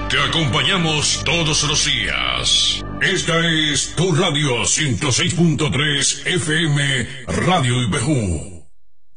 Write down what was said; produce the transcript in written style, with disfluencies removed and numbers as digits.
Te acompañamos todos los días. Esta es tu radio 106.3 FM Radio IPJ.